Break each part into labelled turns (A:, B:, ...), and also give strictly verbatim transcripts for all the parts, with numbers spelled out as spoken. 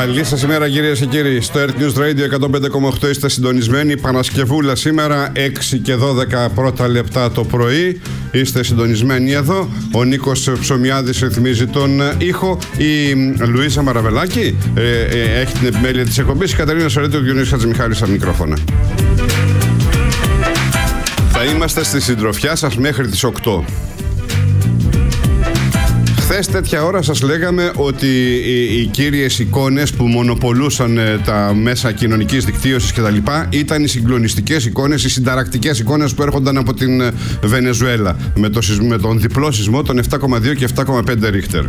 A: Καλή σας ημέρα κυρίες και κύριοι. Στο Earth News Radio εκατόν πέντε κόμμα οκτώ είστε συντονισμένοι. Παρασκευούλα σήμερα, έξι και δώδεκα πρώτα λεπτά το πρωί. Είστε συντονισμένοι εδώ. Ο Νίκος Ψωμιάδης ρυθμίζει τον ήχο. Η Λουίζα Μαραβελάκη ε, ε, έχει την επιμέλεια της εκπομπής. Η Κατερίνα Σωρέτη, ο Γιονύσης Χατζημιχάλης στα μικρόφωνα. Θα είμαστε στη συντροφιά σας μέχρι τις οκτώ. Χθες τέτοια ώρα σας λέγαμε ότι οι, οι κύριες εικόνες που μονοπολούσαν τα μέσα κοινωνικής δικτύωσης και τα λοιπά ήταν οι συγκλονιστικές εικόνες, οι συνταρακτικές εικόνες που έρχονταν από την Βενεζουέλα με, το, με τον διπλό σεισμό των επτά κόμμα δύο και επτά κόμμα πέντε Ρίχτερ.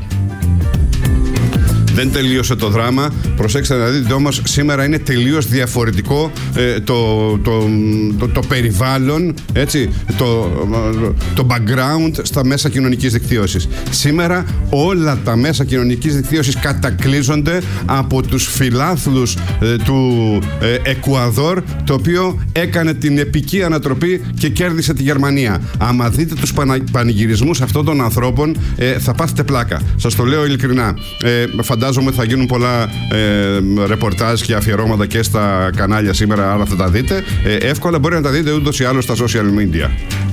A: Δεν τελείωσε το δράμα. Προσέξτε να δείτε όμως, σήμερα είναι τελείως διαφορετικό ε, το, το, το, το περιβάλλον, έτσι, το, το background στα μέσα κοινωνικής δικτύωσης. Σήμερα όλα τα μέσα κοινωνικής δικτύωσης κατακλείζονται από τους φιλάθλους ε, του ε, Εκουαδόρ, το οποίο έκανε την επική ανατροπή και κέρδισε τη Γερμανία. Άμα δείτε τους πανα, πανηγυρισμούς αυτών των ανθρώπων, ε, θα πάθετε πλάκα. Σας το λέω ειλικρινά. Ε, Φαντάζομαι ότι θα γίνουν πολλά ε, ρεπορτάζ και αφιερώματα και στα κανάλια σήμερα, άρα θα τα δείτε. Ε, εύκολα μπορεί να τα δείτε ούτως ή άλλως στα social media.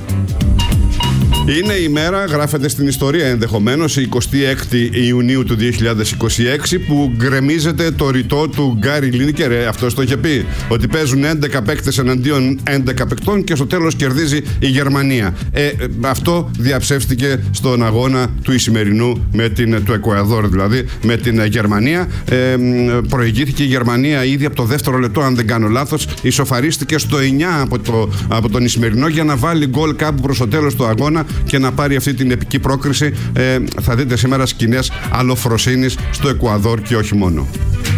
A: Είναι η μέρα, γράφεται στην ιστορία ενδεχομένως, η εικοστή έκτη Ιουνίου του δύο χιλιάδες είκοσι έξι, που γκρεμίζεται το ρητό του Γκάρι Λίνικερ. Ε, αυτός το είχε πει, ότι παίζουν έντεκα παίκτες εναντίον έντεκα παικτών και στο τέλος κερδίζει η Γερμανία. Ε, αυτό διαψεύστηκε στον αγώνα του Ισημερινού, με την, του Εκουαδόρ δηλαδή, με την Γερμανία. Ε, προηγήθηκε η Γερμανία ήδη από το δεύτερο λεπτό, αν δεν κάνω λάθος. Ισοφαρίστηκε στο εννιά από, το, από τον Ισημερινό για να βάλει γκολ κάπου προς το τέλος του αγώνα και να πάρει αυτή την επική πρόκριση. Ε, θα δείτε σήμερα σκηνές αλλοφροσύνης στο Εκουαδόρ και όχι μόνο.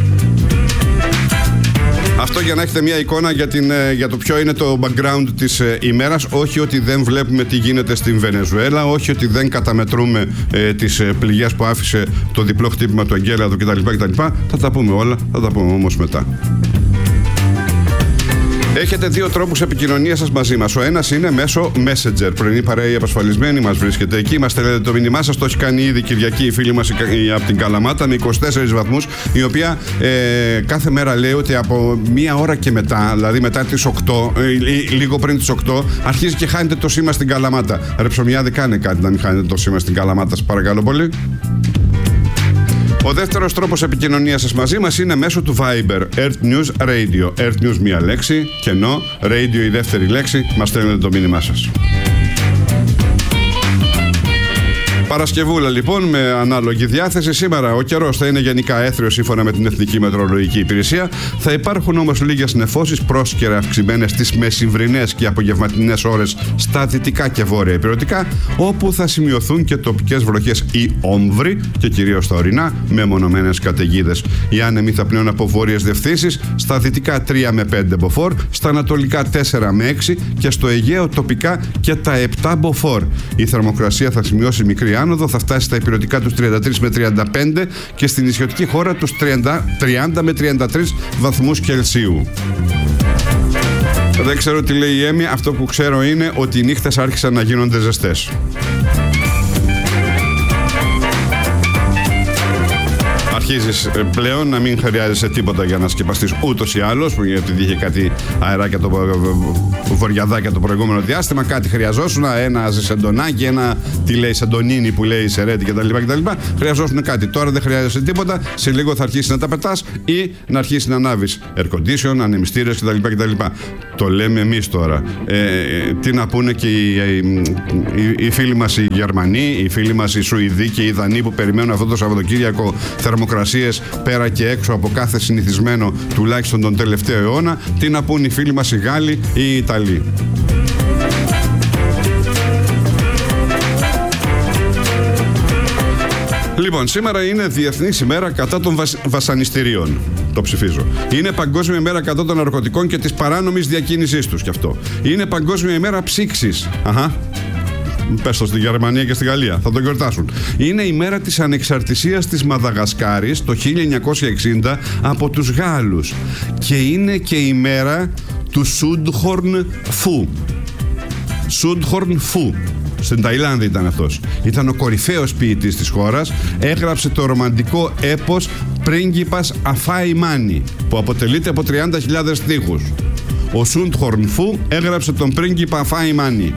A: Αυτό για να έχετε μια εικόνα για, την, για το ποιο είναι το background της ε, ημέρας. Όχι ότι δεν βλέπουμε τι γίνεται στην Βενεζουέλα, όχι ότι δεν καταμετρούμε ε, τις ε, πληγές που άφησε το διπλό χτύπημα του Εγκέλαδου κτλ, κτλ. Θα τα πούμε όλα, θα τα πούμε όμως μετά. Έχετε δύο τρόπους επικοινωνίας σας μαζί μας. Ο ένας είναι μέσω Messenger. Πρωινή παρέα, η απασφαλισμένη μας βρίσκεται εκεί. Μας στέλνετε το μήνυμά σας. Το έχει κάνει ήδη Κυριακή η φίλη μας από την Καλαμάτα με είκοσι τέσσερις βαθμούς, η οποία ε, κάθε μέρα λέει ότι από μία ώρα και μετά, δηλαδή μετά τις οκτώ, ε, λίγο πριν τις οκτώ, αρχίζει και χάνετε το σήμα στην Καλαμάτα. Ρε Ψωμιάδη, κάνε κάτι να μην χάνετε το σήμα στην Καλαμάτα, σας παρακαλώ πολύ. Ο δεύτερος τρόπος επικοινωνίας σας μαζί μας είναι μέσω του Viber. Earth News Radio. Earth News μία λέξη, κενό, Radio η δεύτερη λέξη. Μας στέλνετε το μήνυμά σας. Παρασκευούλα λοιπόν, με ανάλογη διάθεση. Σήμερα ο καιρός θα είναι γενικά έθριος σύμφωνα με την Εθνική Μετεωρολογική Υπηρεσία. Θα υπάρχουν όμως λίγες νεφώσεις πρόσκαιρα αυξημένες στις μεσημβρινές και απογευματινές ώρες στα δυτικά και βόρεια ηπειρωτικά, όπου θα σημειωθούν και τοπικές βροχές ή όμβροι και κυρίως στα ορεινά με μονομένες καταιγίδες. Οι άνεμοι θα πνέουν από βόρειες διευθύνσεις, στα δυτικά τρία με πέντε μποφόρ, στα ανατολικά τέσσερα με έξι και στο Αιγαίο τοπικά και τα επτά μποφόρ. Η θερμοκρασία θα σημειώσει μικρή άνοδο, θα φτάσει στα ηπειρωτικά τους τριάντα τρία με τριάντα πέντε και στην νησιωτική χώρα τους τριάντα με τριάντα τρεις βαθμούς Κελσίου. Δεν ξέρω τι λέει η Έμι, αυτό που ξέρω είναι ότι οι νύχτες άρχισαν να γίνονται ζεστές. Αρχίζεις πλέον να μην χρειάζεσαι τίποτα για να σκεπαστείς ούτως ή άλλως, γιατί είχε κάτι αεράκια το βοριαδάκια το προηγούμενο διάστημα, κάτι χρειαζόσουν, ένα σεντονάκι, ένα τι λέει σεντονίνι που λέει σερέτη κτλ. κτλ. Χρειαζόσουν κάτι. Τώρα δεν χρειάζεσαι τίποτα. Σε λίγο θα αρχίσει να τα πετάς ή να αρχίσει να ανάβεις air condition, ανεμιστήρες κτλ. κτλ. Το λέμε εμείς τώρα. Ε, τι να πούνε και οι, οι, οι φίλοι μας οι Γερμανοί, οι φίλοι μας οι Σουηδοί και οι Δανείοι που περιμένουν αυτό το Σαββατοκύριακο θερμοκρασίες πέρα και έξω από κάθε συνηθισμένο τουλάχιστον τον τελευταίο αιώνα. Τι να πούν οι φίλοι μας οι Γάλλοι ή οι Ιταλοί. Λοιπόν, σήμερα είναι Διεθνής ημέρα κατά των βασ... βασανιστήριων. Το ψηφίζω. Είναι Παγκόσμια ημέρα κατά των ναρκωτικών και της παράνομης διακίνησής τους κι αυτό. Είναι Παγκόσμια ημέρα ψήξης. Αχα. Πες το στη Γερμανία και στη Γαλλία. Θα τον γιορτάσουν. Είναι η μέρα της ανεξαρτησίας της Μαδαγασκάρης το χίλια εννιακόσια εξήντα από τους Γάλλους. Και είναι και η μέρα του Σούντχορν Φου. Σούντχορν Φου. Στην Ταϊλάνδη ήταν αυτός. Ήταν ο κορυφαίος ποιητής της χώρας. Έγραψε το ρομαντικό έπος πρίγκιπας Αφάι Μάνι, που αποτελείται από τριάντα χιλιάδες στίχους. Ο Σουντ Χορνφού έγραψε τον πρίγκιπα Αφάι Μάνι.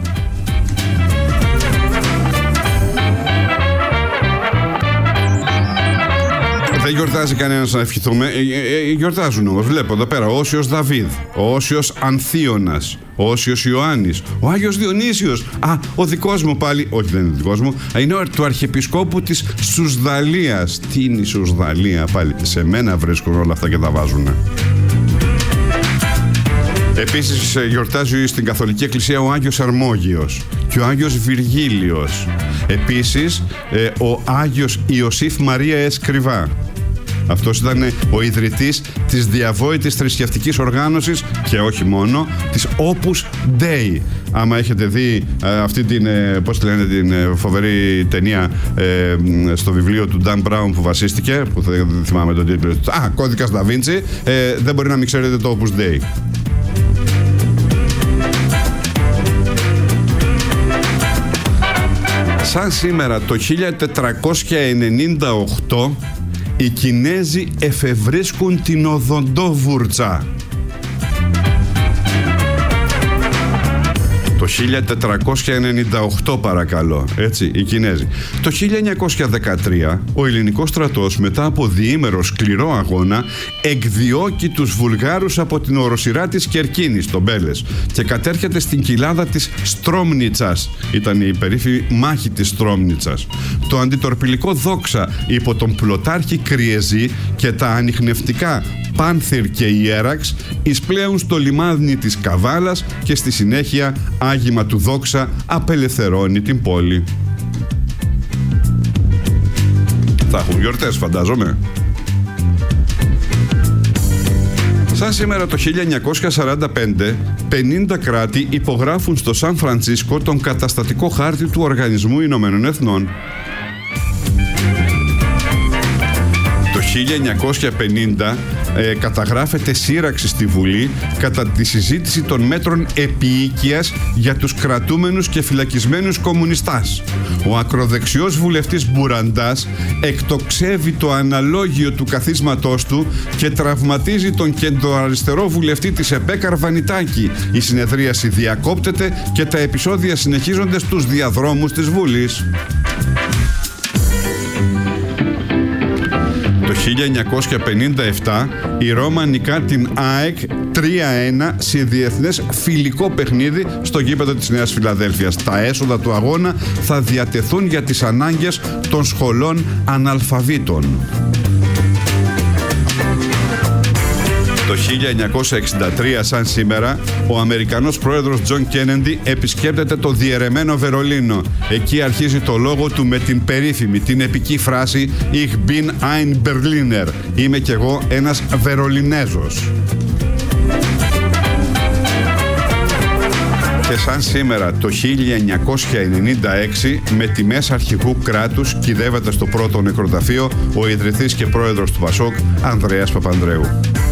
A: Δεν γιορτάζει κανένας να ευχηθούμε. Ε, ε, ε, γιορτάζουν όμως. Βλέπω εδώ πέρα ο Όσιος Δαβίδ, ο Όσιος Ανθίωνας, ο Όσιος Ιωάννης, ο Άγιος Διονύσιος. Α, ο δικός μου πάλι. Όχι, δεν είναι δικός μου. Είναι ο του Αρχιεπισκόπου της Σουσδαλίας. Τι είναι η Σουσδαλία πάλι? Σε μένα βρίσκουν όλα αυτά και τα βάζουν. Επίσης γιορτάζει στην Καθολική Εκκλησία ο Άγιος Αρμόγιος και ο Άγιος Βυργίλιος. Επίσης ε, ο Άγιος Ιωσήφ Μαρία Εσκριβά. Αυτός ήταν ο ιδρυτής της διαβόητης θρησκευτικής οργάνωσης και όχι μόνο, της Opus Dei. Άμα έχετε δει ε, αυτή την, ε, πώς λένε, την ε, φοβερή ταινία ε, στο βιβλίο του Dan Brown που βασίστηκε, που δεν θυμάμαι τον τίτλο, α, Κώδικας Da Vinci, ε, δεν μπορεί να μην ξέρετε το Opus Dei. Σαν σήμερα το χίλια τετρακόσια ενενήντα οκτώ οι Κινέζοι εφευρίσκουν την οδοντόβουρτσα. Το χίλια τετρακόσια ενενήντα οκτώ παρακαλώ, έτσι, οι Κινέζοι. Το χίλια εννιακόσια δεκατρία ο ελληνικός στρατός μετά από διήμερο σκληρό αγώνα εκδιώκει τους Βουλγάρους από την οροσειρά της Κερκίνης, τον Μπέλες, και κατέρχεται στην κοιλάδα της Στρόμνιτσας. Ήταν η περίφημη μάχη της Στρόμνιτσας. Το αντιτορπιλικό Δόξα υπό τον πλωτάρχη Κριεζή και τα ανιχνευτικά Πάνθυρ και Ιέραξ εισπλέουν στο λιμάνι της Καβάλας και στη συνέχεια άγημα του Δόξα απελευθερώνει την πόλη. Θα έχουν γιορτές φαντάζομαι. Σαν σήμερα το χίλια εννιακόσια σαράντα πέντε, πενήντα κράτη υπογράφουν στο Σαν Φρανσίσκο τον καταστατικό χάρτη του Οργανισμού Ηνωμένων Εθνών. Το χίλια εννιακόσια πενήντα ε, καταγράφεται σύραξη στη Βουλή κατά τη συζήτηση των μέτρων επίοικιας για τους κρατούμενους και φυλακισμένους κομμουνιστάς. Ο ακροδεξιός βουλευτής Μπουραντάς εκτοξεύει το αναλόγιο του καθίσματός του και τραυματίζει τον κεντροαριστερό βουλευτή της ΕΠΕ Καρβανιτάκη. Η συνεδρίαση διακόπτεται και τα επεισόδια συνεχίζονται στους διαδρόμους της Βουλής. Το χίλια εννιακόσια πενήντα επτά η Ρώμα νικά την ΑΕΚ τρία ένα σε διεθνές φιλικό παιχνίδι στο γήπεδο της Νέας Φιλαδέλφειας. Τα έσοδα του αγώνα θα διατεθούν για τις ανάγκες των σχολών αναλφαβήτων. Το χίλια εννιακόσια εξήντα τρία, σαν σήμερα, ο Αμερικανός πρόεδρος Τζον Κένεντι επισκέπτεται το διαιρεμένο Βερολίνο. Εκεί αρχίζει το λόγο του με την περίφημη, την επική φράση «Ich bin ein Berliner». Είμαι κι εγώ ένας Βερολινέζος. Και σαν σήμερα το χίλια εννιακόσια ενενήντα έξι, με τιμές αρχηγού κράτους κυδεύεται στο πρώτο νεκροταφείο ο ιδρυτής και πρόεδρος του Πασόκ Ανδρέας Παπανδρέου.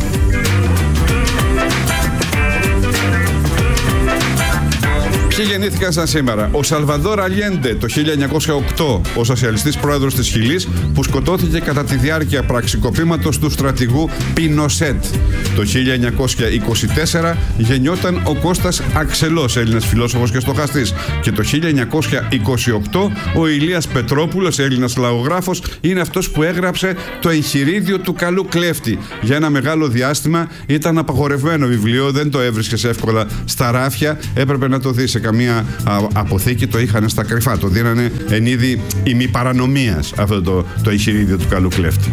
A: Ποιοι γεννήθηκαν σαν σήμερα? Ο Σαλβαδόρ Αλιέντε το χίλια εννιακόσια οκτώ, ο σοσιαλιστής πρόεδρος της Χιλής που σκοτώθηκε κατά τη διάρκεια πραξικοπήματος του στρατηγού Πινοσέτ. Το χίλια εννιακόσια είκοσι τέσσερα γεννιόταν ο Κώστας Αξελός, Έλληνας φιλόσοφος και στοχαστής. Και το χίλια εννιακόσια είκοσι οκτώ ο Ηλίας Πετρόπουλος, Έλληνας λαογράφος, είναι αυτός που έγραψε το εγχειρίδιο του καλού κλέφτη. Για ένα μεγάλο διάστημα ήταν απαγορευμένο βιβλίο, δεν το έβρισκες εύκολα στα ράφια, έπρεπε να το δεις σε καμία αποθήκη, το είχαν στα κρυφά, το δίνανε εν είδη ημιπαρανομίας αυτό το, το εγχειρίδιο του καλού κλέφτη.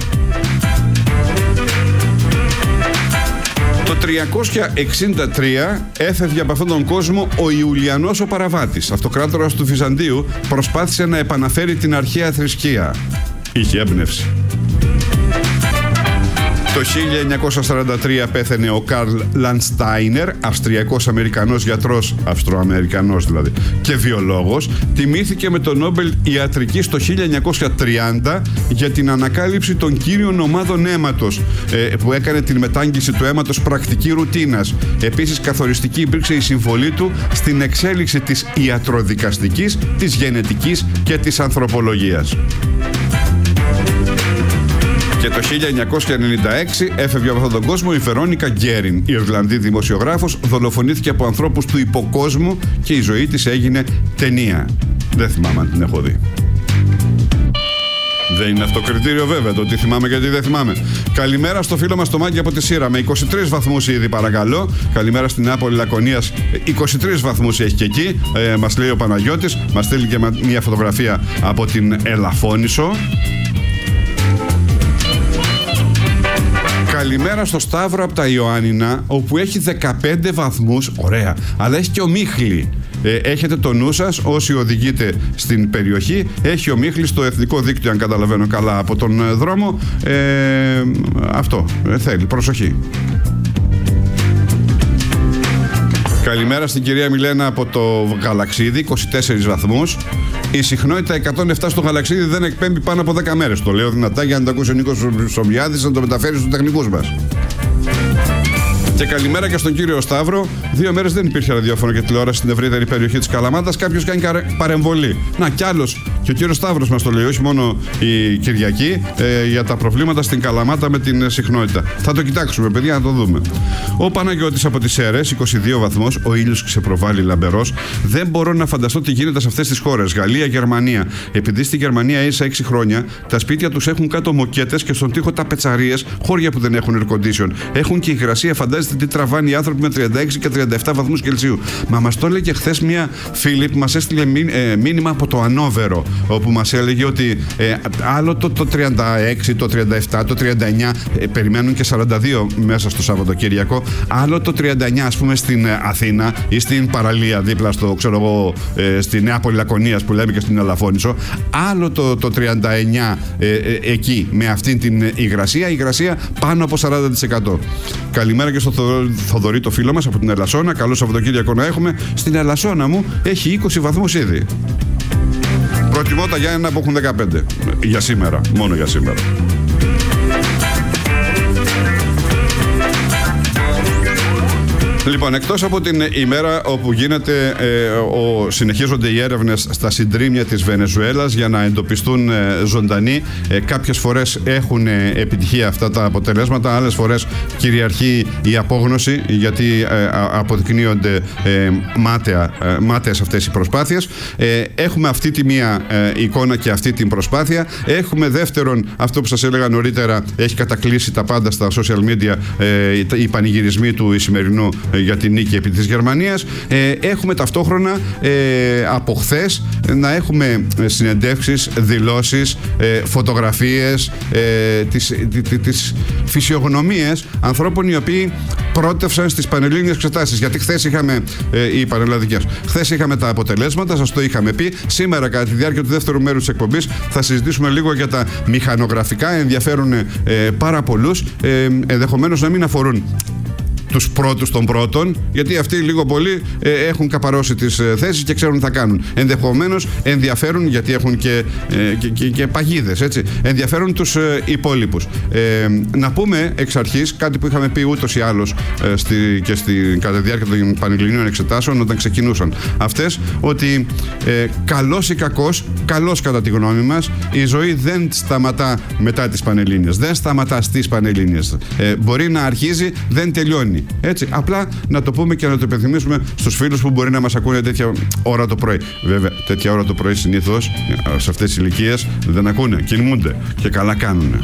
A: Το τριακόσια εξήντα τρία έφευγε από αυτόν τον κόσμο ο Ιουλιανός ο Παραβάτης. Αυτοκράτορας του Βυζαντίου, προσπάθησε να επαναφέρει την αρχαία θρησκεία. Είχε έμπνευση. Το χίλια εννιακόσια σαράντα τρία πέθανε ο Καρλ Λαντστάινερ, Αυστριακός Αμερικανός γιατρός, Αυστροαμερικανός δηλαδή, και βιολόγος. Τιμήθηκε με το Νόμπελ Ιατρικής το χίλια εννιακόσια τριάντα για την ανακάλυψη των κύριων ομάδων αίματος, ε, που έκανε την μετάγγιση του αίματος πρακτική ρουτίνας. Επίσης καθοριστική υπήρξε η συμβολή του στην εξέλιξη της ιατροδικαστικής, της γενετικής και της ανθρωπολογίας. Και το χίλια εννιακόσια ενενήντα έξι έφευγε από αυτόν τον κόσμο η Βερόνικα Γκέριν, η Ιρλανδή δημοσιογράφος, δολοφονήθηκε από ανθρώπους του υποκόσμου και η ζωή της έγινε ταινία. Δεν θυμάμαι αν την έχω δει. Δεν είναι αυτό κριτήριο βέβαια, το τι θυμάμαι και τι δεν θυμάμαι. Καλημέρα στο φίλο μας το Μάγκη από τη Σύρα με είκοσι τρεις βαθμούς ήδη, παρακαλώ. Καλημέρα στην Νεάπολη Λακωνίας, είκοσι τρεις βαθμούς έχει και εκεί. Ε, μας λέει ο Παναγιώτης, μας στέλνει και μια φωτογραφία από την Ελαφώνησο. Καλημέρα στο Σταύρο από τα Ιωάννινα, όπου έχει δεκαπέντε βαθμούς, ωραία, αλλά έχει και ομίχλη. Ε, έχετε το νου σας όσοι οδηγείτε στην περιοχή. Έχει ομίχλη στο εθνικό δίκτυο, αν καταλαβαίνω καλά, από τον δρόμο. Ε, αυτό ε, θέλει προσοχή. Καλημέρα στην κυρία Μιλένα από το Γαλαξίδι, είκοσι τέσσερις βαθμούς. Η συχνότητα εκατόν επτά στο Γαλαξίδι δεν εκπέμπει πάνω από δέκα μέρες. Το λέω δυνατά για να το ακούσει ο Νίκος Σομιάδης, να το μεταφέρει στους τεχνικούς μας. Και καλημέρα και στον κύριο Σταύρο. Δύο μέρες δεν υπήρχε ραδιόφωνο και τηλεόραση στην ευρύτερη περιοχή της Καλαμάτας. Κάποιος κάνει παρεμβολή. Να κι άλλος. Και ο κύριος Σταύρος μας το λέει, όχι μόνο η Κυριακή, ε, για τα προβλήματα στην Καλαμάτα με την συχνότητα. Θα το κοιτάξουμε, παιδιά, να το δούμε. Ο Παναγιώτης από τις Σέρρες, είκοσι δύο βαθμούς. Ο ήλιος ξεπροβάλλει λαμπερός. Δεν μπορώ να φανταστώ τι γίνεται σε αυτές τις χώρες. Γαλλία, Γερμανία. Επειδή στη Γερμανία έζησα έξι χρόνια, τα σπίτια τους έχουν κάτω μοκέτες και στον τοίχο ταπετσαρίες, χώρια που δεν έχουν air condition. Έχουν και υγρασία, φαντάζεστε τι τραβάνε οι άνθρωποι με τριάντα έξι και τριάντα επτά βαθμούς Κελσίου. Μα μας το έλεγε χθες μια φίλη που μας έστειλε μήνυ, ε, μήνυμα από το Ανόβερο, όπου μας έλεγε ότι ε, άλλο το, το τριάντα έξι, το τριάντα επτά, το τριάντα εννιά, ε, περιμένουν και σαράντα δύο μέσα στο Σαββατοκύριακο, άλλο το τριάντα εννιά ας πούμε στην Αθήνα ή στην παραλία δίπλα στο, ξέρω εγώ, ε, στη Νεάπολη Λακωνίας που λέμε και στην Ελαφώνησο, άλλο το, το τριάντα εννιά ε, ε, εκεί με αυτήν την υγρασία, υγρασία πάνω από σαράντα τοις εκατό. Καλημέρα και στο Θοδωρή το φίλο μας από την Ελασσόνα. Καλό Σαββατοκύριακο να έχουμε. Στην Ελασσόνα μου έχει είκοσι βαθμούς ήδη. Προτιμώ τα Γιάννενα που έχουν δεκαπέντε. Για σήμερα, μόνο για σήμερα. Λοιπόν, εκτός από την ημέρα όπου γίνεται, ε, ο, συνεχίζονται οι έρευνες στα συντρίμμια της Βενεζουέλας για να εντοπιστούν ε, ζωντανοί. Ε, κάποιες φορές έχουν ε, επιτυχία αυτά τα αποτελέσματα, άλλες φορές κυριαρχεί η απόγνωση, γιατί ε, αποδεικνύονται ε, μάταια, ε, μάταιες αυτές οι προσπάθειες. Ε, έχουμε αυτή τη μία ε, εικόνα και αυτή την προσπάθεια. Έχουμε δεύτερον, αυτό που σας έλεγα νωρίτερα, έχει κατακλείσει τα πάντα στα social media, ε, οι πανηγυρισμοί του Ισημερινού για την νίκη επί της Γερμανίας. Ε, έχουμε ταυτόχρονα ε, από χθες να έχουμε συνεντεύξεις, δηλώσεις, ε, φωτογραφίες, ε, τις, τις, τις φυσιογνωμίες ανθρώπων οι οποίοι πρότευσαν στις πανελλήνιες εξετάσεις. Γιατί χθες είχαμε ε, οι πανελλαδικές. Χθες είχαμε τα αποτελέσματα, σας το είχαμε πει. Σήμερα, κατά τη διάρκεια του δεύτερου μέρους της εκπομπής, θα συζητήσουμε λίγο για τα μηχανογραφικά. Ενδιαφέρουν ε, πάρα πολλούς. Ε, ενδεχομένως να μην αφορούν τους πρώτους των πρώτων, γιατί αυτοί λίγο πολύ ε, έχουν καπαρώσει τις ε, θέσεις και ξέρουν τι θα κάνουν. Ενδεχομένως ενδιαφέρουν, γιατί έχουν και, ε, και, και, και παγίδες, έτσι. Ενδιαφέρουν τους ε, υπόλοιπους. Ε, να πούμε εξ αρχής κάτι που είχαμε πει ούτως ή άλλως ε, στη, και στη, κατά τη διάρκεια των πανελληνίων εξετάσεων όταν ξεκινούσαν αυτές, ότι ε, καλός ή κακός, καλός κατά τη γνώμη μας, η ζωή δεν σταματά μετά τις πανελλήνιες. Δεν σταματά στις πανελλήνιες. Ε, μπορεί να αρχίζει, δεν τελειώνει. Έτσι, απλά να το πούμε και να το υπενθυμίσουμε στους φίλους που μπορεί να μας ακούνε τέτοια ώρα το πρωί. Βέβαια, τέτοια ώρα το πρωί συνήθως σε αυτές τις ηλικίες δεν ακούνε, κινούνται και καλά κάνουνε.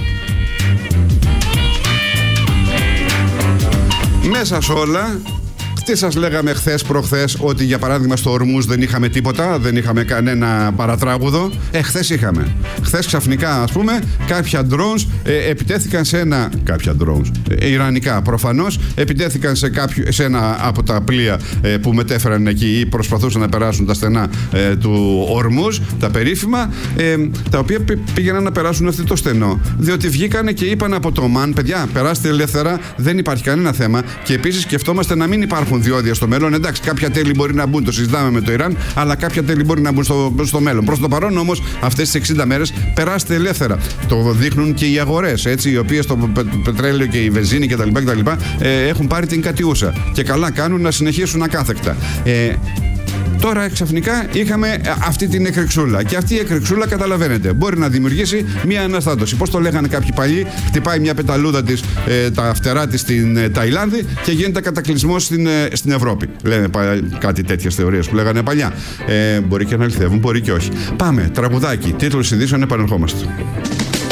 A: Μέσα σε όλα, τι σας λέγαμε χθες προχθές, ότι για παράδειγμα στο Ορμούζ δεν είχαμε τίποτα, δεν είχαμε κανένα παρατράγουδο. Ε, χθες είχαμε. Χθες ξαφνικά, ας πούμε, κάποια drones ε, επιτέθηκαν σε ένα. Κάποια drones. Ε, ιρανικά προφανώς, επιτέθηκαν σε, κάποιο, σε ένα από τα πλοία ε, που μετέφεραν εκεί ή προσπαθούσαν να περάσουν τα στενά ε, του Ορμούζ, τα περίφημα, ε, τα οποία πήγαιναν να περάσουν αυτό το στενό. Διότι βγήκανε και είπαν από το ΜΑΝ, παιδιά, περάστε ελεύθερα, δεν υπάρχει κανένα θέμα. Και επίσης σκεφτόμαστε να μην υπάρχουν διόδια στο μέλλον. Εντάξει, κάποια τέλη μπορεί να μπουν, το συζητάμε με το Ιράν, αλλά κάποια τέλη μπορεί να μπουν στο, στο μέλλον. Προς το παρόν όμως, αυτές τις εξήντα μέρες περάστε ελεύθερα. Το δείχνουν και οι αγορές, έτσι, οι οποίες το πε, πετρέλαιο και η βενζίνη κτλ. κτλ ε, έχουν πάρει την κατιούσα. Και καλά κάνουν να συνεχίσουν ακάθεκτα. Ε, Τώρα ξαφνικά είχαμε αυτή την εκρηξούλα. Και αυτή η εκρηξούλα, καταλαβαίνετε, μπορεί να δημιουργήσει μια αναστάτωση. Πώς το λέγανε κάποιοι παλιοί, χτυπάει μια πεταλούδα της, ε, τα φτερά της στην ε, Ταϊλάνδη και γίνεται κατακλυσμός στην, ε, στην Ευρώπη. Λένε πα, κάτι τέτοιες θεωρίες που λέγανε παλιά. Ε, μπορεί και να αληθεύουν, μπορεί και όχι. Πάμε, τραγουδάκι, τίτλος ειδήσεων, επανερχόμαστε.